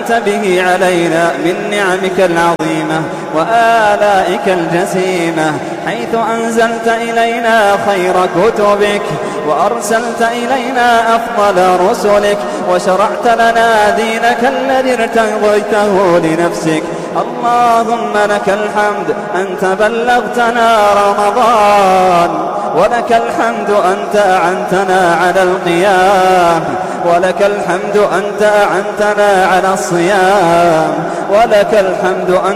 أنعمت به علينا من نعمك العظيمة وآلائك الجسيمة، حيث أنزلت إلينا خير كتبك وأرسلت إلينا أفضل رسلك وشرعت لنا دينك الذي ارتضيته لنفسك. اللهم لك الحمد أنت بلغتنا رمضان، ولك الحمد أنت أعنتنا على القيام، ولك الحمد أنت أعنتنا على الصيام، ولك الحمد